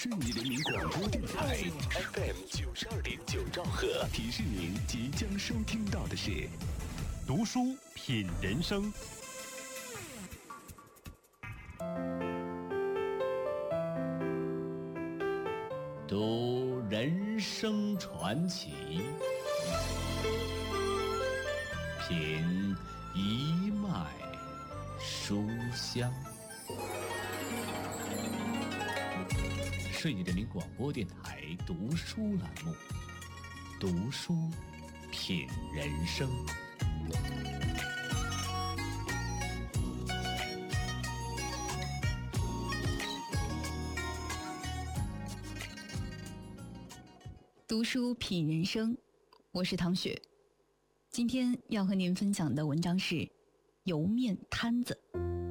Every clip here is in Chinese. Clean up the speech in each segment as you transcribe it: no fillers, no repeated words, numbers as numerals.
顺义人民广播电台 FM92.9兆赫，提示您即将收听到的是读书品人生。读人生传奇，品一脉书香。顺义人民广播电台读书栏目，读书品人生。 读书品人生，我是唐雪。今天要和您分享的文章是油面摊子。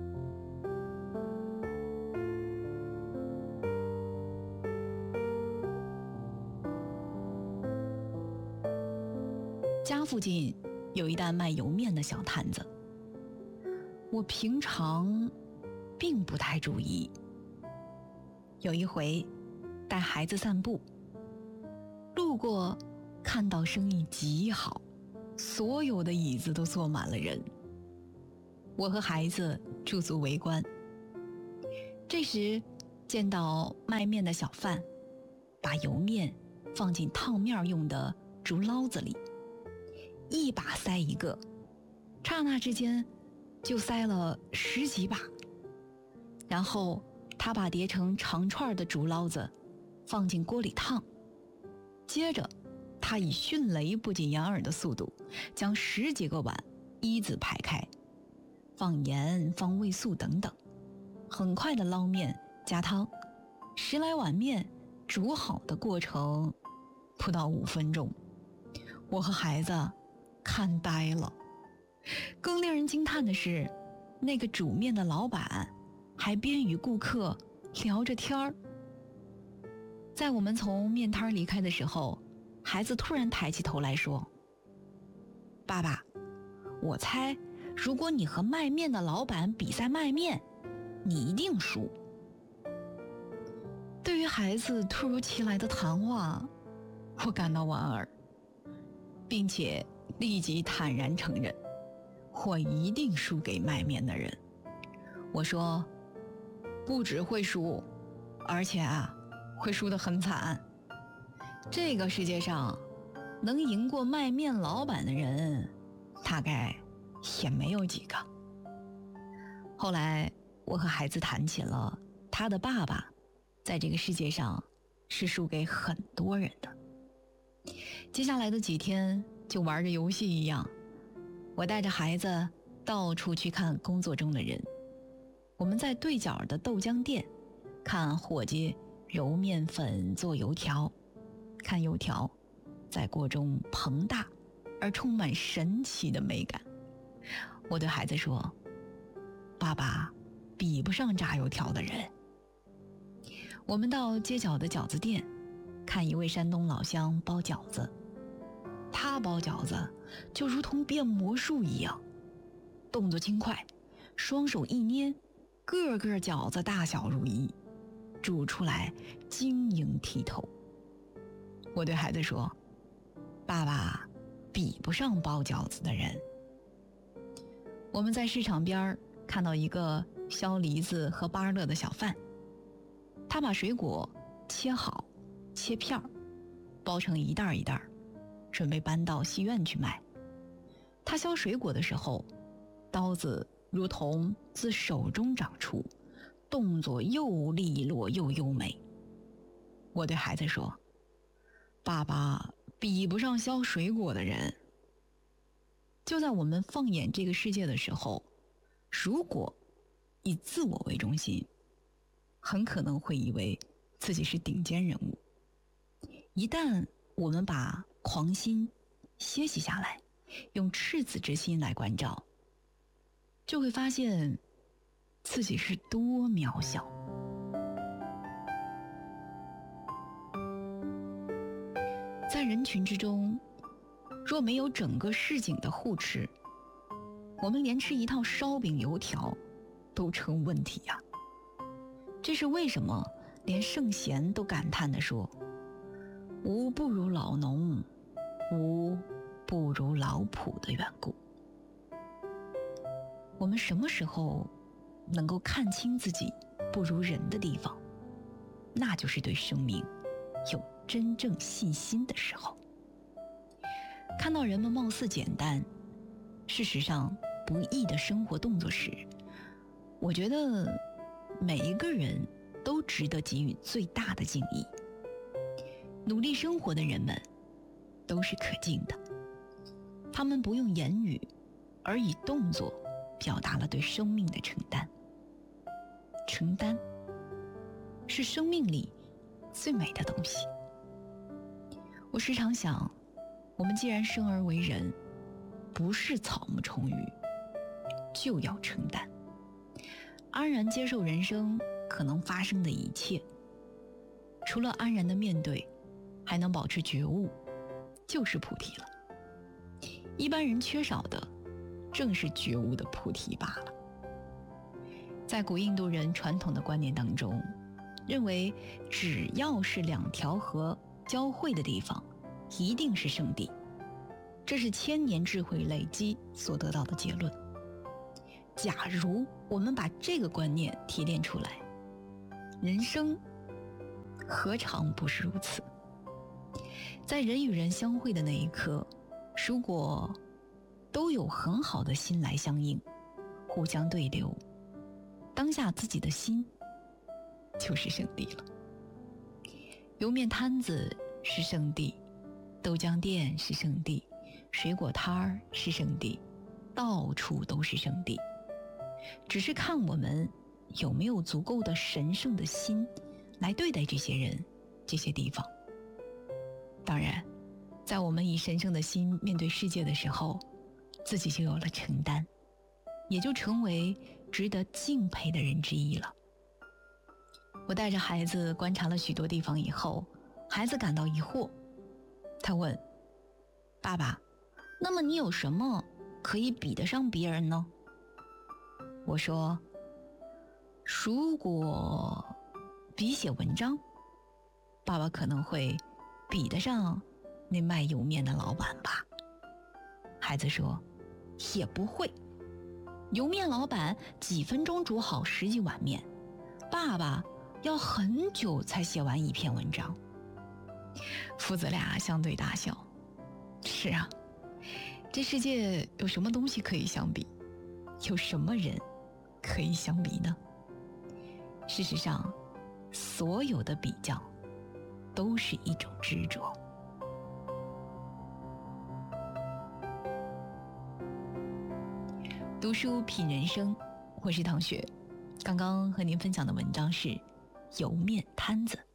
家附近有一担卖油面的小摊子，我平常并不太注意。有一回带孩子散步，路过看到生意极好，所有的椅子都坐满了人，我和孩子驻足围观。这时见到卖面的小贩把油面放进烫面用的竹捞子里，一把塞一个，刹那之间就塞了10几把。然后他把叠成长串的竹捞子放进锅里烫，接着他以迅雷不及掩耳的速度将10几个碗一字排开，放盐放味素等等，很快的捞面加汤，10来碗面煮好的过程不到5分钟。我和孩子看呆了。更令人惊叹的是，那个煮面的老板还边与顾客聊着天儿。在我们从面摊离开的时候，孩子突然抬起头来说：“爸爸，我猜如果你和卖面的老板比赛卖面，你一定输。”对于孩子突如其来的谈话，我感到莞尔，并且立即坦然承认，我一定输给卖面的人。我说，不只会输，而且会输得很惨。这个世界上能赢过卖面老板的人，大概也没有几个。后来我和孩子谈起了他的爸爸在这个世界上是输给很多人的。接下来的几天就玩着游戏一样，我带着孩子到处去看工作中的人。我们在对角的豆浆店看伙计揉面粉做油条，看油条在锅中膨大而充满神奇的美感。我对孩子说，爸爸比不上炸油条的人。我们到街角的饺子店看一位山东老乡包饺子，他包饺子就如同变魔术一样，动作轻快，双手一捏，个个饺子大小如一，煮出来晶莹剔透。我对孩子说，爸爸比不上包饺子的人。我们在市场边看到一个削梨子和芭乐的小贩，他把水果切好切片，包成一袋一袋，准备搬到戏院去卖。他削水果的时候，刀子如同自手中长出，动作又利落又优美。我对孩子说，爸爸比不上削水果的人。就在我们放眼这个世界的时候，如果以自我为中心，很可能会以为自己是顶尖人物。一旦我们把狂心歇息下来，用赤子之心来关照，就会发现自己是多渺小。在人群之中，若没有整个市井的护持，我们连吃一套烧饼油条都成问题呀。这是为什么连圣贤都感叹地说：吾不如老农，吾不如老仆的缘故。我们什么时候能够看清自己不如人的地方，那就是对生命有真正信心的时候。看到人们貌似简单，事实上不易的生活动作时，我觉得每一个人都值得给予最大的敬意。努力生活的人们都是可敬的，他们不用言语，而以动作表达了对生命的承担。承担是生命里最美的东西。我时常想，我们既然生而为人，不是草木虫鱼，就要承担，安然接受人生可能发生的一切。除了安然的面对，还能保持觉悟，就是菩提了。一般人缺少的，正是觉悟的菩提罢了。在古印度人传统的观念当中，认为只要是两条河交汇的地方，一定是圣地。这是千年智慧累积所得到的结论。假如我们把这个观念提炼出来，人生何尝不是如此？在人与人相会的那一刻，如果都有很好的心来相应，互相对流，当下自己的心就是圣地了。油面摊子是圣地，豆浆店是圣地，水果摊儿是圣地，到处都是圣地。只是看我们有没有足够的神圣的心来对待这些人、这些地方。当然，在我们以神圣的心面对世界的时候，自己就有了承担，也就成为值得敬佩的人之一了。我带着孩子观察了许多地方以后，孩子感到疑惑，他问：爸爸，那么你有什么可以比得上别人呢？我说：如果比写文章，爸爸可能会比得上那卖油面的老板吧。孩子说：也不会，油面老板几分钟煮好10几碗面，爸爸要很久才写完一篇文章。父子俩相对大笑。是啊，这世界有什么东西可以相比？有什么人可以相比呢？事实上，所有的比较都是一种执着。读书品人生，我是唐雪。刚刚和您分享的文章是《油面摊子》。